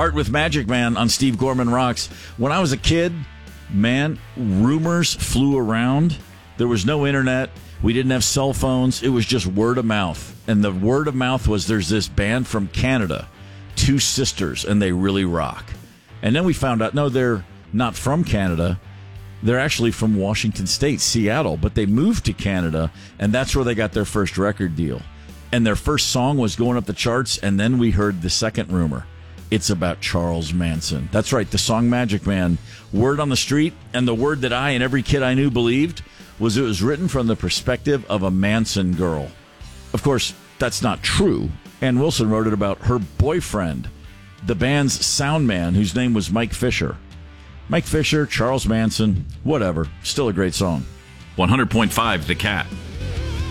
Heart with Magic Man on Steve Gorman Rocks. When I was a kid, man, rumors flew around. There was no internet. We didn't have cell phones. It was just word of mouth. And the word of mouth was there's this band from Canada, Two Sisters, and they really rock. And then we found out, no, they're not from Canada. They're actually from Washington State, Seattle, but they moved to Canada, and that's where they got their first record deal. And their first song was going up the charts, and then we heard the second rumor. It's about Charles Manson. That's right, the song Magic Man. Word on the street, and the word that I and every kid I knew believed was it was written from the perspective of a Manson girl. Of course, that's not true. Ann Wilson wrote it about her boyfriend, the band's sound man, whose name was Mike Fisher. Mike Fisher, Charles Manson, whatever. Still a great song. 100.5 The Cat.